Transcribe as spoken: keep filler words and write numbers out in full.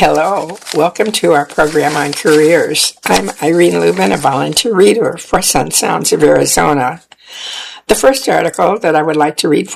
Hello, welcome to our program on careers. I'm Irene Lubin, a volunteer reader for Sun Sounds of Arizona. The first article that I would like to read